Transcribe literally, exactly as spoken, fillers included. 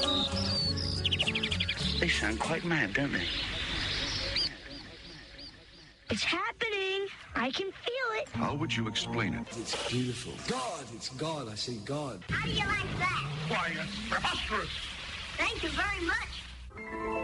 They sound quite mad, don't they? It's happening. I can feel it. How would you explain it? It's beautiful. God, it's God. I see God. How do you like that? Why, it's preposterous. Thank you very much.